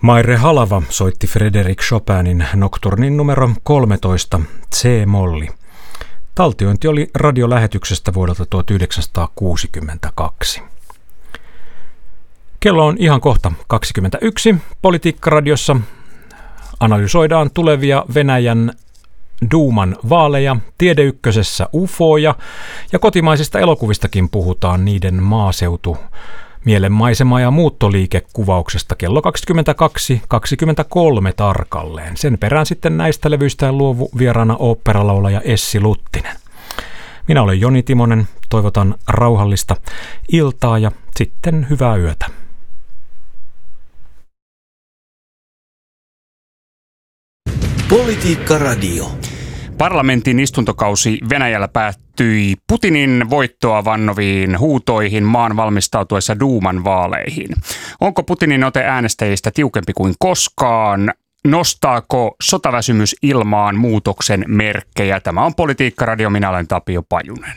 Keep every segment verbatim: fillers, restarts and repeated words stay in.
Maire Halava soitti Frédéric Chopinin nocturnin numero kolmetoista C-molli. Taltiointi oli radiolähetyksestä vuodelta tuhatyhdeksänsataakuusikymmentäkaksi. Kello on ihan kohta kaksikymmentäyksi. Politiikkaradiossa analysoidaan tulevia Venäjän Duuman vaaleja, Tiede Ykkösessä U F Oja ja kotimaisista elokuvistakin puhutaan niiden maaseutu, mielenmaisema- ja muuttoliikekuvauksesta kello kaksikymmentäkaksi kaksikymmentäkolme tarkalleen. Sen perään sitten näistä levyistä luovu vieraana oopperalaulaja Essi Luttinen. Minä olen Joni Timonen, toivotan rauhallista iltaa ja sitten hyvää yötä. Politiikka Radio. Parlamentin istuntokausi Venäjällä päättyi Putinin voittoa vannoviin huutoihin maan valmistautuessa Duuman vaaleihin. Onko Putinin ote äänestäjistä tiukempi kuin koskaan? Nostaako sotaväsymys ilmaan muutoksen merkkejä? Tämä on Politiikka Radio, minä olen Tapio Pajunen.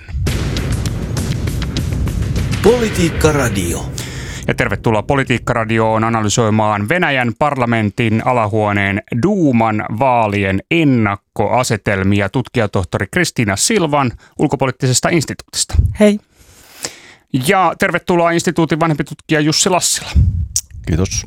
Politiikka Radio. Ja tervetuloa Politiikka-radioon analysoimaan Venäjän parlamentin alahuoneen Duuman vaalien ennakkoasetelmia tutkijatohtori Kristiina Silvan ulkopoliittisesta instituutista. Hei. Ja tervetuloa instituutin vanhempi tutkija Jussi Lassila. Kiitos.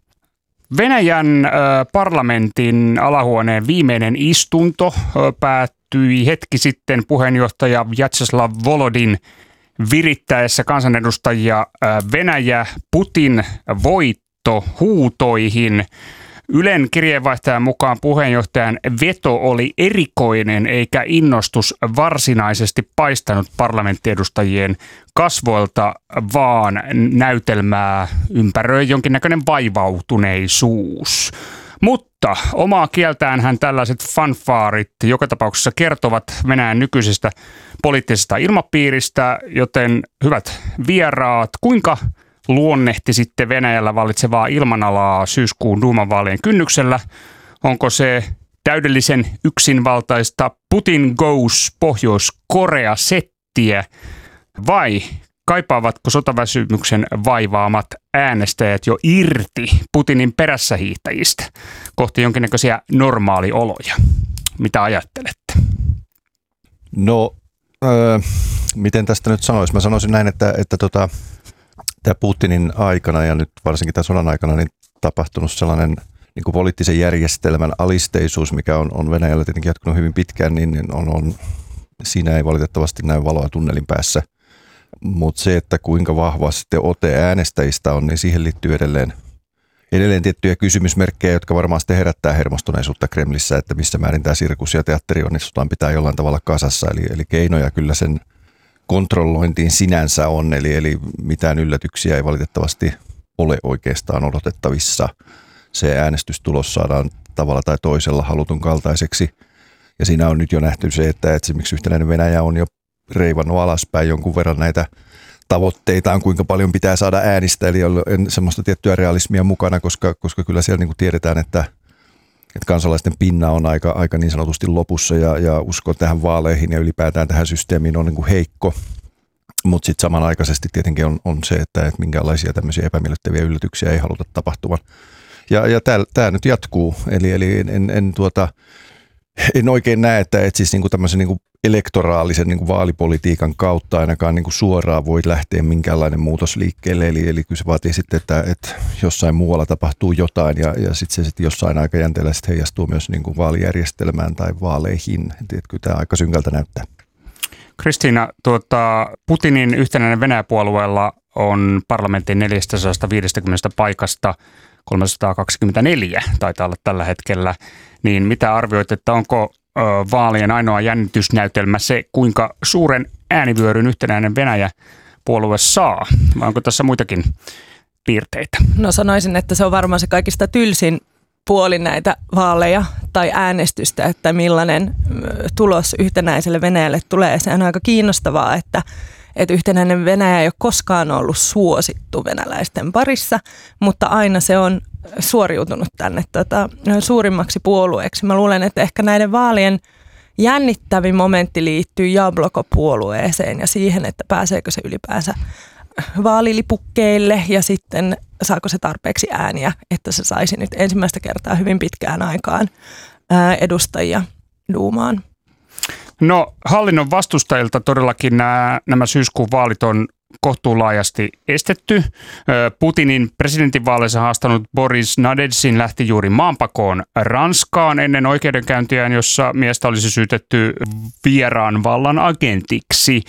Venäjän äh, parlamentin alahuoneen viimeinen istunto äh, päättyi hetki sitten puheenjohtaja Vjatsesław Volodin virittäessä kansanedustajia Venäjä Putin voitto huutoihin. Ylen kirjeenvaihtajan mukaan puheenjohtajan veto oli erikoinen eikä innostus varsinaisesti paistanut parlamenttiedustajien kasvoilta, vaan näytelmää ympäröi jonkinnäköinen vaivautuneisuus. Mutta omaa kieltäänhän tällaiset fanfaarit joka tapauksessa kertovat Venäjän nykyisestä poliittisesta ilmapiiristä, joten hyvät vieraat, kuinka luonnehtisitte Venäjällä vallitsevaa ilmanalaa syyskuun Duuman vaalien kynnyksellä? Onko se täydellisen yksinvaltaista Putin goes Pohjois-Korea-settiä vai kaipaavatko sotaväsymyksen vaivaamat äänestäjät jo irti Putinin perässähiihtäjistä kohti jonkinnäköisiä normaalioloja? Mitä ajattelette? No, öö, miten tästä nyt sanoisi? Mä sanoisin näin, että, että tota, tämä Putinin aikana ja nyt varsinkin tämän sodan aikana niin tapahtunut sellainen niin kuin poliittisen järjestelmän alisteisuus, mikä on, on Venäjällä tietenkin jatkunut hyvin pitkään, niin on, on, siinä ei valitettavasti näy valoa tunnelin päässä. Mutta se, että kuinka vahva sitten ote äänestäjistä on, niin siihen liittyy edelleen, edelleen tiettyjä kysymysmerkkejä, jotka varmaan sitten herättää hermostuneisuutta Kremlissä, että missä määrin tämä sirkus ja teatteri onnistutaan pitää jollain tavalla kasassa. Eli, eli keinoja kyllä sen kontrollointiin sinänsä on, eli, eli mitään yllätyksiä ei valitettavasti ole oikeastaan odotettavissa. Se äänestystulos saadaan tavalla tai toisella halutun kaltaiseksi. Ja siinä on nyt jo nähty se, että esimerkiksi yhtenäinen Venäjä on jo reivannut alaspäin jonkun verran näitä tavoitteitaan, kuinka paljon pitää saada äänistä, eli on semmoista tiettyä realismia mukana, koska, koska kyllä siellä niin kuin tiedetään, että, että kansalaisten pinna on aika, aika niin sanotusti lopussa ja, ja usko tähän vaaleihin ja ylipäätään tähän systeemiin on niin kuin heikko, mutta sitten samanaikaisesti tietenkin on, on se, että, että minkälaisia tämmöisiä epämiellyttäviä yllätyksiä ei haluta tapahtuvan. Ja, ja tämä nyt jatkuu, eli, eli en, en, tuota, en oikein näe, että et siis niin kuin tämmöisen niin kuin elektoraalisen niin kuin vaalipolitiikan kautta ainakaan niin kuin suoraan voi lähteä minkäänlainen muutos liikkeelle. Eli, eli kyllä se vaatii sitten, että, että jossain muualla tapahtuu jotain ja, ja sitten se sitten jossain aikajänteellä sitten heijastuu myös niin kuin vaalijärjestelmään tai vaaleihin. Että kyllä tämä aika synkältä näyttää. Kristiina, tuota, Putinin yhtenäinen Venäjä-puolueella on parlamentin neljäsataaviisikymmentä paikasta kolmesataakaksikymmentäneljä, taitaa olla tällä hetkellä. Niin mitä arvioit, että onko vaalien ainoa jännitysnäytelmä se, kuinka suuren äänivyöryn yhtenäinen Venäjä-puolue saa? Vai onko tässä muitakin piirteitä? No sanoisin, että se on varmaan se kaikista tylsin puoli näitä vaaleja tai äänestystä, että millainen tulos yhtenäiselle Venäjälle tulee. Se on aika kiinnostavaa, että, että yhtenäinen Venäjä ei ole koskaan ollut suosittu venäläisten parissa, mutta aina se on suoriutunut tänne tota, suurimmaksi puolueeksi. Mä luulen, että ehkä näiden vaalien jännittävin momentti liittyy Jabloko-puolueeseen ja siihen, että pääseekö se ylipäänsä vaalilipukkeille ja sitten saako se tarpeeksi ääniä, että se saisi nyt ensimmäistä kertaa hyvin pitkään aikaan ää, edustajia Duumaan. No hallinnon vastustajilta todellakin nämä, nämä syyskuun vaalit on kohtuulaajasti estetty. Putinin presidentinvaaleissa haastanut Boris Nadezhdin lähti juuri maanpakoon Ranskaan ennen oikeudenkäyntiään, jossa miestä olisi syytetty vieraan vallan agentiksi.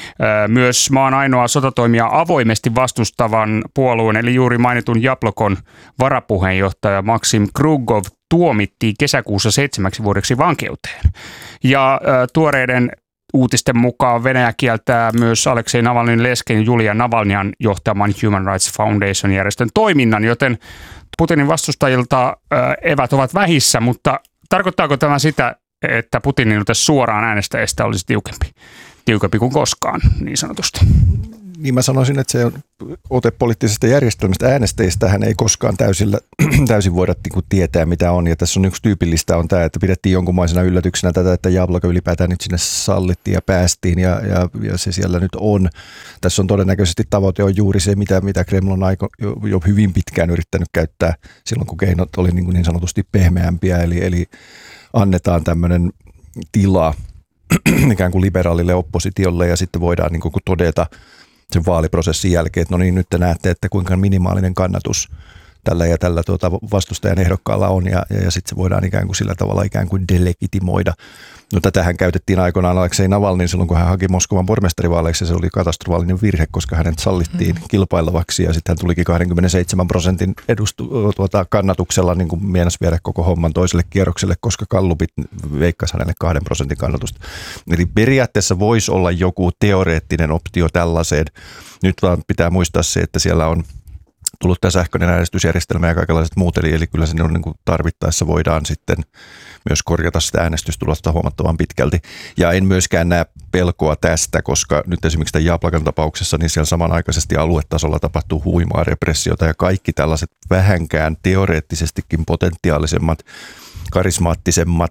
Myös maan ainoa sotatoimia avoimesti vastustavan puolueen, eli juuri mainitun Jablokon varapuheenjohtaja Maksim Krugov tuomittiin kesäkuussa seitsemäksi vuodeksi vankeuteen. Ja tuoreiden uutisten mukaan Venäjä kieltää myös Aleksei Navalnyin lesken Julia Navalnyan johtaman Human Rights Foundation-järjestön toiminnan, joten Putinin vastustajilta evät ovat vähissä, mutta tarkoittaako tämä sitä, että Putinin ote suoraan äänestäjistä olisi tiukempi, tiukempi kuin koskaan niin sanotusti? Niin mä sanoisin, että se ote poliittisesta järjestelmästä äänestäjistä hän ei koskaan täysillä, täysin voida niin kuin tietää, mitä on. Ja tässä on yksi tyypillistä on tämä, että pidettiin jonkunmaisena yllätyksenä tätä, että Jabloko ylipäätään nyt sinne sallittiin ja päästiin ja, ja, ja se siellä nyt on. Tässä on todennäköisesti tavoite on juuri se, mitä, mitä Kreml on aiko, jo, jo hyvin pitkään yrittänyt käyttää silloin, kun keinot oli niin, kuin niin sanotusti pehmeämpiä. Eli, eli annetaan tämmöinen tila ikään kuin liberaalille oppositiolle ja sitten voidaan niin kuin todeta sen vaaliprosessin jälkeen, että no niin, nyt te näette, että kuinka minimaalinen kannatus tällä ja tällä tuota vastustajan ehdokkaalla on ja, ja, ja sitten se voidaan ikään kuin sillä tavalla ikään kuin delegitimoida. No tätähän käytettiin aikoinaan Aleksei Navalnyin silloin, kun hän haki Moskovan pormestarivaaleiksi ja se oli katastrofaalinen virhe, koska hänet sallittiin kilpailavaksi ja sitten hän tulikin kaksikymmentäseitsemän prosentin edustu, tuota, kannatuksella niin kuin mienas viedä koko homman toiselle kierrokselle, koska gallupit veikkasi hänelle kahden prosentin kannatusta. Eli periaatteessa voisi olla joku teoreettinen optio tällaiseen. Nyt vaan pitää muistaa se, että siellä on tullut tämä sähköinen äänestysjärjestelmä ja kaikenlaiset muut, eli, eli kyllä sinne on niin kuin tarvittaessa voidaan sitten myös korjata sitä äänestystulosta huomattavan pitkälti. Ja en myöskään näe pelkoa tästä, koska nyt esimerkiksi tämän Jablokan tapauksessa, niin siellä samanaikaisesti aluetasolla tapahtuu huimaa repressiota ja kaikki tällaiset vähänkään teoreettisestikin potentiaalisemmat, karismaattisemmat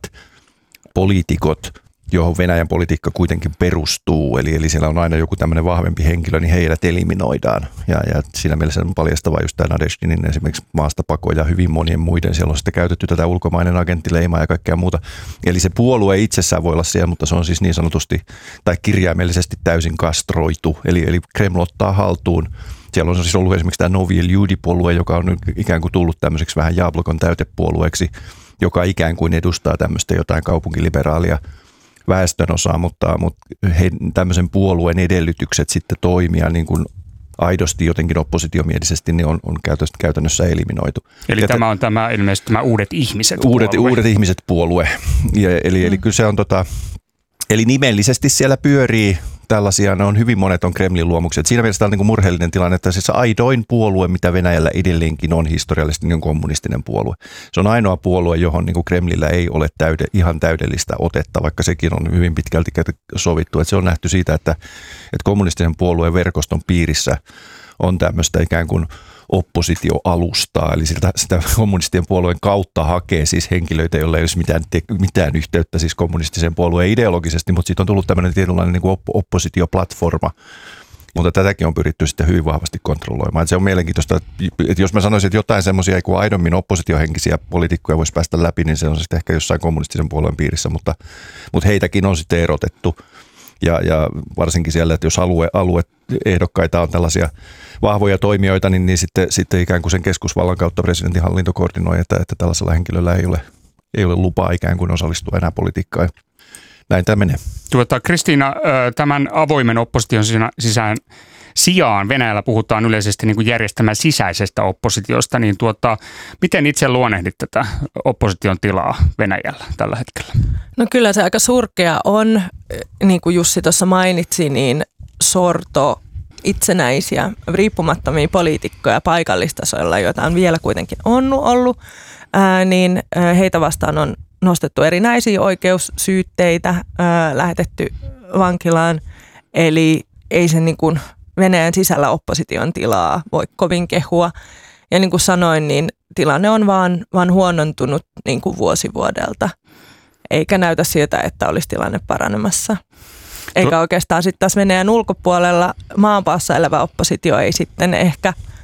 poliitikot, johon Venäjän politiikka kuitenkin perustuu, eli, eli siellä on aina joku tämmöinen vahvempi henkilö, niin heidät eliminoidaan. Ja, ja siinä mielessä on paljastava just tämä Nadezhdinin esimerkiksi maastapako ja hyvin monien muiden. Siellä on sitten käytetty tätä ulkomainen agenttileimaa ja kaikkea muuta. Eli se puolue itsessään voi olla siellä, mutta se on siis niin sanotusti tai kirjaimellisesti täysin kastroitu. Eli, eli Kreml ottaa haltuun. Siellä on siis ollut esimerkiksi tämä Novy Ljudi-puolue, joka on nyt ikään kuin tullut tämmöiseksi vähän Jablokon täytepuolueeksi, joka ikään kuin edustaa tämmöistä jotain kaupunkiliberaalia väestönosaa, mutta, mutta he, tämmöisen puolueen edellytykset sitten toimia niin kuin aidosti jotenkin oppositiomielisesti niin on, on käytännössä eliminoitu. Eli ja tämä on tämä ilmeisesti tämä uudet ihmiset uudet, puolue. Uudet ihmiset puolue. Ja, eli, mm. eli kyllä se on tota, eli nimellisesti siellä pyörii tällaisia, ne on hyvin monet on Kremlin luomukset. Siinä mielessä tämä on niin kuin murheellinen tilanne, että siis aidoin puolue, mitä Venäjällä edelleenkin on historiallisesti, niin on kommunistinen puolue. Se on ainoa puolue, johon niin kuin Kremlillä ei ole täyde, ihan täydellistä otetta, vaikka sekin on hyvin pitkälti sovittu. Että se on nähty siitä, että, että kommunistisen puolueen verkoston piirissä on tämmöistä ikään kuin oppositioalustaa, eli sitä, sitä kommunistien puolueen kautta hakee siis henkilöitä, joilla ei olisi mitään, mitään yhteyttä siis kommunistisen puolueen ideologisesti, mutta siitä on tullut tämmöinen tietynlainen niin kuin oppositioplatforma, mutta tätäkin on pyritty sitten hyvin vahvasti kontrolloimaan. Että se on mielenkiintoista, että jos mä sanoisin, että jotain semmoisia kuin aidommin oppositiohenkisiä poliitikkoja voisi päästä läpi, niin se on sitten ehkä jossain kommunistisen puolueen piirissä, mutta, mutta heitäkin on sitten erotettu. Ja, ja varsinkin siellä, että jos alue, alueehdokkaita on tällaisia vahvoja toimijoita, niin, niin sitten, sitten ikään kuin sen keskusvallan kautta presidentin hallinto koordinoi, että, että tällaisella henkilöllä ei ole, ei ole lupaa ikään kuin osallistua enää politiikkaan. Näin tämä menee. Tuota, Kristiina, tämän avoimen opposition sisään sijaan Venäjällä puhutaan yleisesti niin kuin järjestelmän sisäisestä oppositiosta, niin tuota, miten itse luonnehdit tätä opposition tilaa Venäjällä tällä hetkellä? No kyllä se aika surkea on, niin kuin Jussi tuossa mainitsi, niin sorto itsenäisiä, riippumattomia poliitikkoja paikallistasoilla, joita on vielä kuitenkin on ollut, ää, niin heitä vastaan on nostettu erinäisiä oikeussyytteitä, ää, lähetetty vankilaan, eli ei se niin kuin Venäjän sisällä opposition tilaa voi kovin kehua. Ja niin kuin sanoin, niin tilanne on vaan, vaan huonontunut niin kuin vuosi vuodelta, eikä näytä siltä, että olisi tilanne paranemassa. Eikä oikeastaan sitten taas Venäjän ulkopuolella maanpaassa elävä oppositio ei sitten ehkä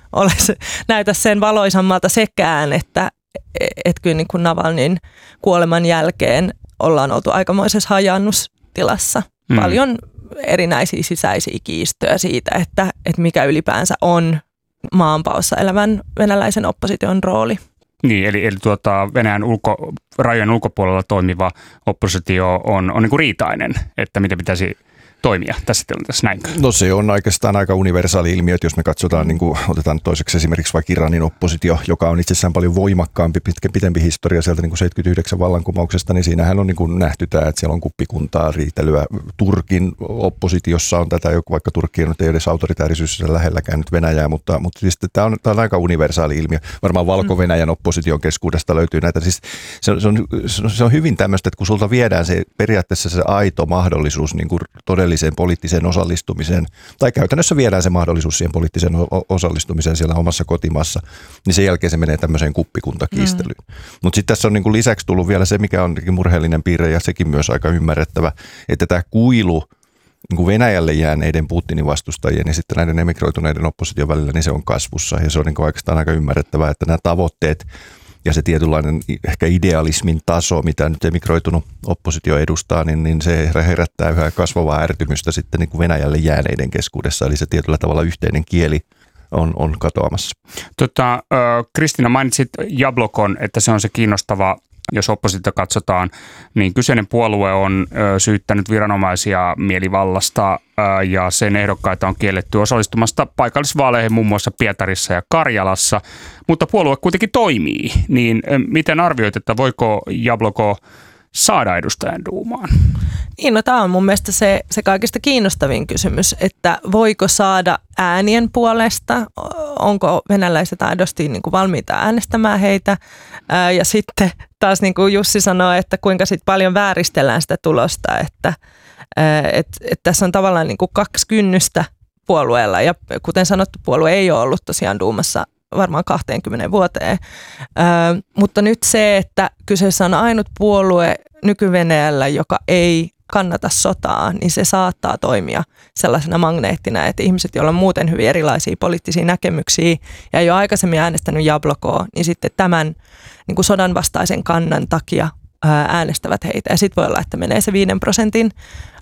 ole se, näytä sen valoisammalta sekään, että et kyllä niin kuin Navalnyin kuoleman jälkeen ollaan oltu aikamoisessa hajannustilassa. Mm. Paljon erinäisiä sisäisiä kiistöjä siitä, että, että mikä ylipäänsä on maanpaossa elävän venäläisen opposition rooli. Niin, eli, eli tuota, Venäjän ulko, rajojen ulkopuolella toimiva oppositio on, on niin kuin riitainen, että miten pitäisi toimia tässä tilanteessa, näinkö? No se on oikeastaan aika universaali ilmiö, että jos me katsotaan, niin kuin otetaan toiseksi esimerkiksi vaikka Iranin oppositio, joka on itsessään paljon voimakkaampi, pitkä, pitempi historia sieltä niin kuin seitsemänkymmentäyhdeksän vallankumouksesta, niin siinähän on niin kuin nähty tämä, että siellä on kuppikuntaa, riitelyä. Turkin oppositiossa on tätä, vaikka Turkki ei edes autoritäärisyys lähelläkään nyt Venäjää, mutta, mutta siis tämä, on, tämä on aika universaali ilmiö. Varmaan Valko-Venäjän opposition keskuudesta löytyy näitä. Siis se, on, se, on, se on hyvin tämmöistä, että kun sulta viedään se periaatteessa se aito mahdollisuus niin kuin todelliseen poliittiseen osallistumiseen, tai käytännössä viedään se mahdollisuus siihen poliittiseen osallistumiseen siellä omassa kotimaassa, niin sen jälkeen se menee tämmöiseen kuppikuntakiistelyyn. Mm. Mutta sitten tässä on niinku lisäksi tullut vielä se, mikä on murheellinen piirre, ja sekin myös aika ymmärrettävä, että tämä kuilu niinku Venäjälle jääneiden Putinin vastustajien ja sitten näiden emigroituneiden opposition välillä, niin se on kasvussa, ja se on niinku oikeastaan aika ymmärrettävää, että nämä tavoitteet ja se tietynlainen ehkä idealismin taso, mitä nyt emigroitunut oppositio edustaa, niin, niin se herättää yhä kasvavaa ärtymystä sitten niin kuin Venäjälle jääneiden keskuudessa. Eli se tietyllä tavalla yhteinen kieli on, on katoamassa. Tota, Kristiina, mainitsit Jablokon, että se on se kiinnostava, jos oppositio katsotaan, niin kyseinen puolue on ö, syyttänyt viranomaisia mielivallasta ö, ja sen ehdokkaita on kielletty osallistumasta paikallisvaaleihin muun muassa Pietarissa ja Karjalassa, mutta puolue kuitenkin toimii. Niin ö, miten arvioit, että voiko Jabloko saada edustajan Duumaan? Niin, no tämä on mun mielestä se, se kaikista kiinnostavin kysymys, että voiko saada äänien puolesta, onko venäläiset aidosti niin kuin valmiita äänestämään heitä, ää, ja sitten taas niin kuin Jussi sanoi, että kuinka sit paljon vääristellään sitä tulosta, että ää, et, et tässä on tavallaan niin kuin kaksi kynnystä puolueella, ja kuten sanottu, puolue ei ole ollut tosiaan Duumassa varmaan kaksikymmentä vuoteen, ää, mutta nyt se, että kyseessä on ainut puolue nyky-Venäjällä, joka ei kannata sotaa, niin se saattaa toimia sellaisena magneettina, että ihmiset, joilla on muuten hyvin erilaisia poliittisia näkemyksiä ja ei ole aikaisemmin äänestänyt Jablokoa, niin sitten tämän niin kuin sodan vastaisen kannan takia äänestävät heitä. Ja sitten voi olla, että menee se viiden prosentin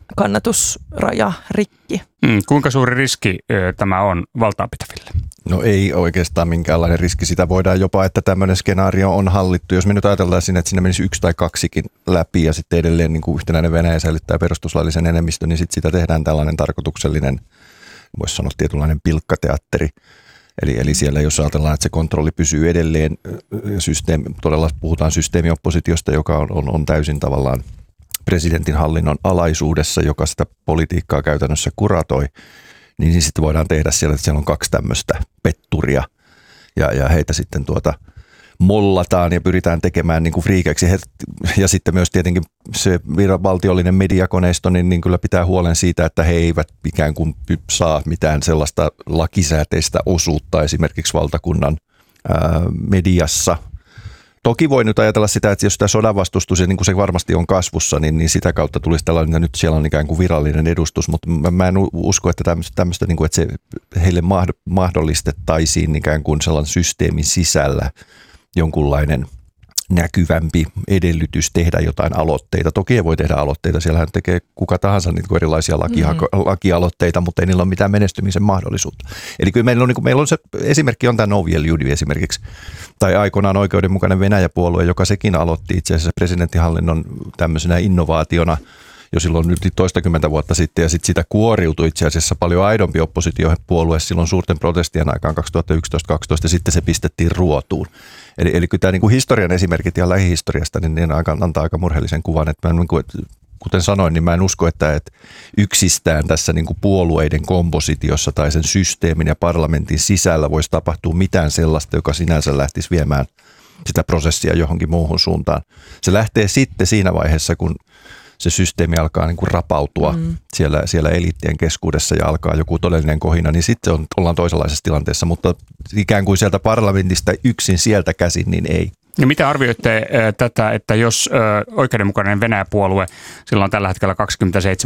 kannatusraja rikki. Mm, kuinka suuri riski ö, tämä on valtaapitäville? No ei oikeastaan minkäänlainen riski. Sitä voidaan jopa, että tämmöinen skenaario on hallittu. Jos me nyt ajatellaan sinne, että sinne menisi yksi tai kaksikin läpi ja sitten edelleen niin kuin yhtenäinen Venäjä säilyttää perustuslaillisen enemmistön, niin sitten sitä tehdään tällainen tarkoituksellinen, voisi sanoa tietynlainen pilkkateatteri. Eli, eli siellä jos ajatellaan, että se kontrolli pysyy edelleen, systeemi, todella puhutaan systeemioppositiosta, joka on, on, on täysin tavallaan presidentin hallinnon alaisuudessa, joka sitä politiikkaa käytännössä kuratoi, niin sitten voidaan tehdä siellä, että siellä on kaksi tämmöistä petturia ja, ja heitä sitten tuota mollataan ja pyritään tekemään niin kuin friikeiksi. Ja sitten myös tietenkin se valtiollinen mediakoneisto, niin, niin kyllä pitää huolen siitä, että he eivät ikään kuin saa mitään sellaista lakisääteistä osuutta esimerkiksi valtakunnan ää, mediassa. Toki voi nyt ajatella sitä, että jos tämä sodan vastustus, niin kuin se varmasti on kasvussa, niin, niin sitä kautta tulisi tällainen, että nyt siellä on ikään kuin virallinen edustus, mutta mä, mä en usko, että tämmöistä, tämmöistä niin kuin, että se heille mahdollistettaisiin ikään kuin sellainen systeemin sisällä jonkunlainen näkyvämpi edellytys tehdä jotain aloitteita. Toki ei voi tehdä aloitteita, siellähän tekee kuka tahansa niin kuin erilaisia lakiha- mm-hmm. lakialoitteita, mutta ei niillä ole mitään menestymisen mahdollisuutta. Eli kyllä meillä on, niin kuin, meillä on se esimerkki on tämä Noviel-Judi esimerkiksi, tai aikoinaan oikeudenmukainen Venäjä-puolue, joka sekin aloitti itse asiassa presidenttihallinnon tämmöisenä innovaationa jo silloin nyt toistakymmentä vuotta sitten, ja sitten sitä kuoriutui itse asiassa paljon aidompi oppositiopuolue silloin suurten protestien aikaan kaksituhattayksitoista kaksitoista, ja sitten se pistettiin ruotuun. Eli, eli kyllä tämä niin kuin historian esimerkit ja lähihistoriasta, niin ne antaa aika murheellisen kuvan, että, mä, niin kuin, että kuten sanoin, niin mä en usko, että, että yksistään tässä niin kuin puolueiden kompositiossa tai sen systeemin ja parlamentin sisällä voisi tapahtua mitään sellaista, joka sinänsä lähtisi viemään sitä prosessia johonkin muuhun suuntaan. Se lähtee sitten siinä vaiheessa, kun se systeemi alkaa niin kuin rapautua mm. siellä, siellä eliittien keskuudessa ja alkaa joku todellinen kohina, niin sitten on, ollaan toisenlaisessa tilanteessa, mutta ikään kuin sieltä parlamentista yksin sieltä käsin, niin ei. Ja mitä arvioitte äh, tätä, että jos äh, oikeudenmukainen Venäjä-puolue, sillä on tällä hetkellä kaksikymmentäseitsemän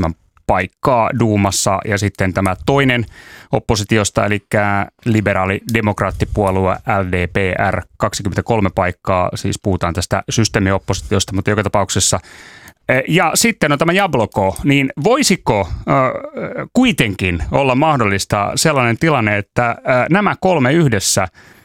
paikkaa Duumassa ja sitten tämä toinen oppositiosta, eli liberaali-demokraattipuolue L D P R, kaksikymmentäkolme paikkaa, siis puhutaan tästä systeemioppositiosta, mutta joka tapauksessa. Ja sitten on tämä Jabloko, niin voisiko äh, kuitenkin olla mahdollista sellainen tilanne, että äh, nämä kolme yhdessä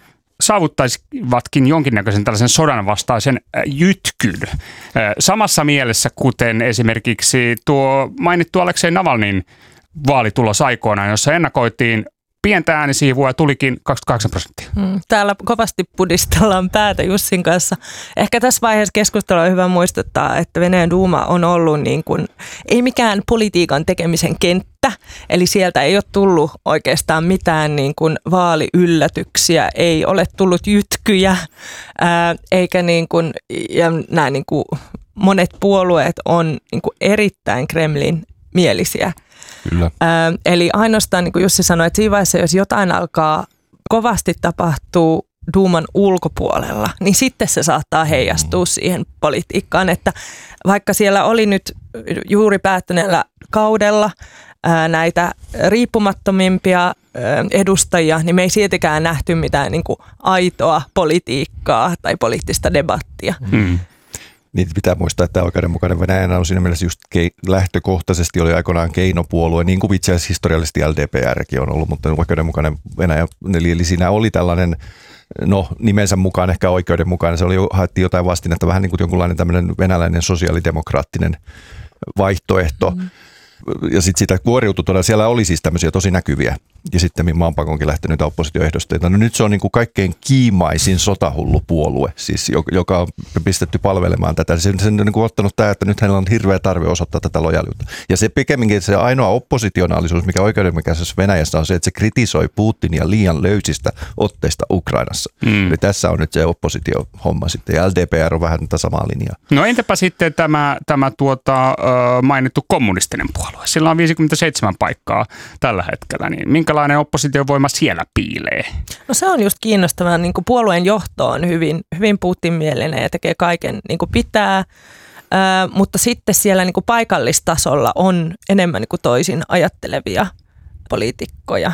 saavuttaisivatkin jonkinnäköisen tällaisen sodanvastaisen jytkyn. Samassa mielessä, kuten esimerkiksi tuo mainittu Aleksei Navalnin vaalitulos aikoinaan, jossa ennakoitiin pientä äänisiivua ja tulikin kaksikymmentäkahdeksan prosenttia. Täällä kovasti pudistellaan päätä Jussin kanssa. Ehkä tässä vaiheessa keskustelua on hyvä muistuttaa, että Venäjän duuma on ollut niin kuin, ei mikään politiikan tekemisen kenttä, eli sieltä ei ole tullut oikeastaan mitään niin kuin vaaliyllätyksiä, ei ole tullut jytkyjä, ää, eikä niin kuin, ja nämä niin kuin monet puolueet on niin kuin erittäin Kremlin mielisiä. Kyllä. Ää, eli ainoastaan, niin kuin Jussi sanoi, että siinä vaiheessa, jos jotain alkaa kovasti tapahtuu duuman ulkopuolella, niin sitten se saattaa heijastua siihen politiikkaan, että vaikka siellä oli nyt juuri päättyneellä kaudella ää, näitä riippumattomimpia ää, edustajia, niin me ei siltikään nähty mitään niin kuin aitoa politiikkaa tai poliittista debattia. Hmm. Niin pitää muistaa, että oikeudenmukainen Venäjä on siinä mielessä just ke- lähtökohtaisesti oli aikoinaan keinopuolue, niin kuin itse asiassa historiallisesti L D P R:kin on ollut, mutta oikeudenmukainen Venäjä, eli, eli siinä oli tällainen, no nimensä mukaan ehkä oikeudenmukainen, se oli, haettiin jotain vastinetta, vähän niin kuin jonkunlainen tämmöinen venäläinen sosiaalidemokraattinen vaihtoehto. Mm. Ja sitten sitä kuoriutui todella, siellä oli siis tämmöisiä tosi näkyviä ja sitten maanpakonkin lähtenyt oppositioehdosteita. No nyt se on niin kuin kaikkein kiimaisin sotahullu puolue, siis joka on pistetty palvelemaan tätä. Se on niin kuin ottanut tämä, että nyt hänellä on hirveä tarve osoittaa tätä lojaalisuutta. Ja se pikemminkin se ainoa oppositionaalisuus, mikä oikeudenmukaisessa Venäjässä on se, että se kritisoi Putinia liian löysistä otteista Ukrainassa. Mm. Eli tässä on nyt se oppositiohomma sitten ja L D P R on vähän tätä samaa linjaa. No entäpä sitten tämä, tämä tuota, mainittu kommunistinen puolue? Sillä on viisikymmentäseitsemän paikkaa tällä hetkellä, niin minkälainen oppositiovoima siellä piilee? No se on just kiinnostavaa, niin kuin puolueen johto on hyvin, hyvin Putin-mielinen ja tekee kaiken niin kuin pitää, ää, mutta sitten siellä niin kuin paikallistasolla on enemmän niin kuin toisin ajattelevia poliitikkoja.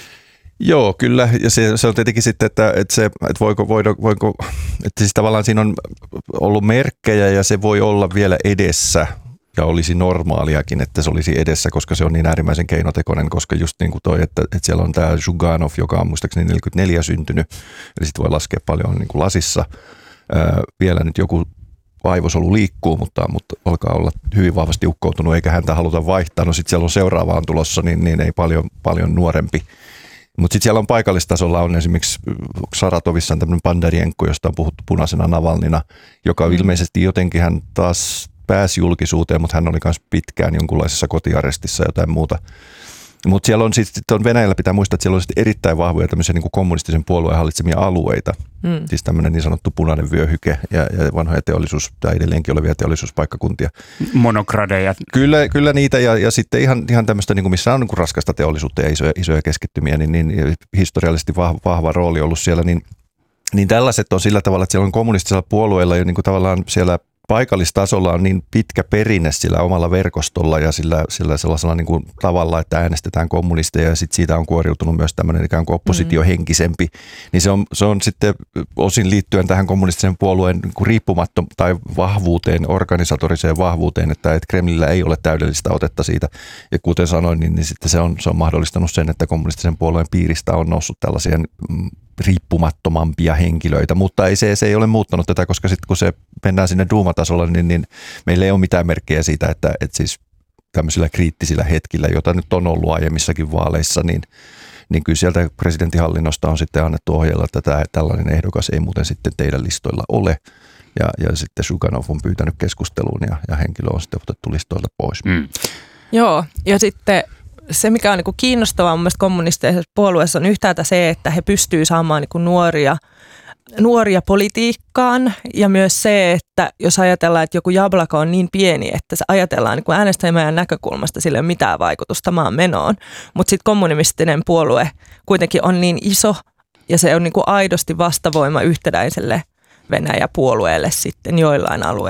Joo, kyllä. Ja se, se on tietenkin sitten, että, että, se, että voiko, voiko, voiko, että siis tavallaan siinä on ollut merkkejä ja se voi olla vielä edessä. Ja olisi normaaliakin, että se olisi edessä, koska se on niin äärimmäisen keinotekoinen, koska just niin kuin toi, että, että siellä on tämä Zhuganov, joka on muistaakseni neljäkymmentäneljä syntynyt, eli sitten voi laskea paljon niin kuin lasissa. Ää, vielä nyt joku aivosolu liikkuu, mutta, mutta alkaa olla hyvin vahvasti ukkoutunut, eikä häntä haluta vaihtaa. No sitten siellä on seuraavaan tulossa, niin, niin ei paljon, paljon nuorempi. Mutta sitten siellä on paikallistasolla on esimerkiksi Saratovissa on tämmöinen Bandarienko, josta on puhuttu punaisena Navalnina, joka mm. ilmeisesti jotenkin hän taas pääsi julkisuuteen, mutta hän oli myös pitkään jonkunlaisessa kotiarestissa ja jotain muuta. Mutta siellä on siis, on Venäjällä pitää muistaa, että siellä on erittäin vahvoja tämmöisiä niin kuin kommunistisen puolueen hallitsemia alueita. Mm. Siis tämmöinen niin sanottu punainen vyöhyke ja, ja vanhoja teollisuus, tai edelleenkin olevia teollisuuspaikkakuntia. Monogradeja. Kyllä, kyllä niitä ja, ja sitten ihan, ihan tämmöistä, niin kuin missä on niin kuin raskasta teollisuutta ja isoja, isoja keskittymiä, niin, niin historiallisesti vahva, vahva rooli ollut siellä. Niin, niin tällaiset on sillä tavalla, että siellä on kommunistisella puolueella jo niin kuin tavallaan siellä paikallistasolla on niin pitkä perinne sillä omalla verkostolla ja sillä, sillä sellaisella niin kuin tavalla, että äänestetään kommunisteja ja sit siitä on kuoriutunut myös tämmöinen ikään kuin oppositiohenkisempi. Niin se on, se on sitten osin liittyen tähän kommunistisen puolueen niin kuin riippumattomuuteen tai vahvuuteen, organisatoriseen vahvuuteen, että, että Kremlillä ei ole täydellistä otetta siitä. Ja kuten sanoin, niin, niin sitten se on, se on mahdollistanut sen, että kommunistisen puolueen piiristä on noussut tällaisia riippumattomampia henkilöitä, mutta ei, se, se ei ole muuttanut tätä, koska sitten kun se mennään sinne duumatasolle, niin, niin meillä ei ole mitään merkkejä siitä, että, että siis tämmöisillä kriittisillä hetkillä, joita nyt on ollut aiemmissakin vaaleissa, niin, niin kyllä sieltä presidentinhallinnosta on sitten annettu ohjeella, että tämä, tällainen ehdokas ei muuten sitten teidän listoilla ole. Ja, ja sitten Zhuganov on pyytänyt keskusteluun ja, ja henkilö on sitten otettu listoilta pois. Mm. Joo, ja sitten se, mikä on niin kuin kiinnostavaa mun mielestä kommunistisessa puolueessa on yhtäältä se, että he pystyvät saamaan niin kuin nuoria, nuoria politiikkaan ja myös se, että jos ajatellaan, että joku Jabloko on niin pieni, että se ajatellaan niin kuin äänestäjän näkökulmasta, sillä ei ole mitään vaikutusta maan menoon, mutta sitten kommunistinen puolue kuitenkin on niin iso ja se on niin kuin aidosti vastavoima yhtenäiselle Venäjä-puolueelle sitten joillain alueilla.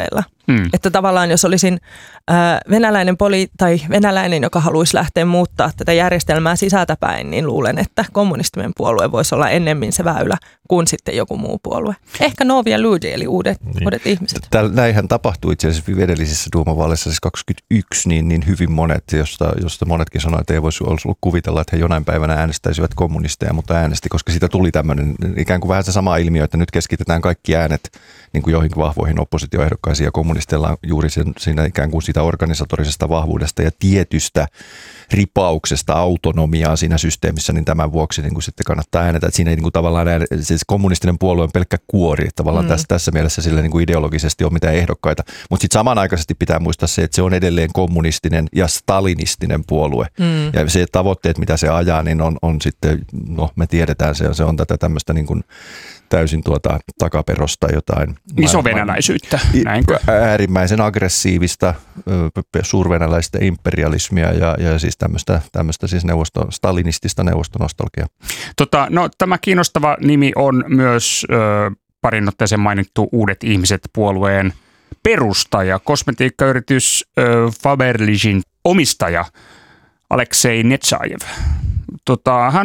Mm. Että tavallaan jos olisin ää, venäläinen poli- tai venäläinen, joka haluaisi lähteä muuttaa tätä järjestelmää sisältäpäin, niin luulen, että kommunistinen puolue voisi olla ennemmin se väylä kuin sitten joku muu puolue. Ehkä Novia Ljudi, eli uudet, niin. uudet ihmiset. Täl, näinhän tapahtui itse asiassa edellisissä duumavaaleissa, siis kaksikymmentäyksi, niin, niin hyvin monet, josta, josta monetkin sanoivat, että ei voisi ollut kuvitella, että he jonain päivänä äänestäisivät kommunisteja, mutta äänesti, koska siitä tuli tämmöinen ikään kuin vähän se sama ilmiö, että nyt keskitetään kaikki äänet niin kuin joihinkin vahvoihin oppositioehdokkaisiin ja kommunisteilla on juuri sen, siinä ikään kuin sitä organisatorisesta vahvuudesta ja tietystä ripauksesta, autonomiaa siinä systeemissä, niin tämän vuoksi niin kuin sitten kannattaa äänetä. Että siinä ei niin kuin tavallaan ääne, siis kommunistinen puolue on pelkkä kuori, tavallaan mm. tässä, tässä mielessä sillä niin kuin ideologisesti on mitään ehdokkaita. Mutta sitten samanaikaisesti pitää muistaa se, että se on edelleen kommunistinen ja stalinistinen puolue. Mm. Ja se tavoitteet, mitä se ajaa, niin on, on sitten, no me tiedetään, se, se on tätä tämmöistä niin kuin täysin tuota takaperosta jotain. Isovenäläisyyttä, näinkö? Äärimmäisen aggressiivista suurvenäläistä imperialismia ja, ja siis tämmöistä, tämmöistä siis neuvosto, stalinistista neuvostonostalgiaa. Tota, no, tämä kiinnostava nimi on myös ö, parin otteeseen mainittu Uudet ihmiset -puolueen perustaja, kosmetiikkayritys ö, Faberlicin omistaja Aleksei Nechayev. Tota, hän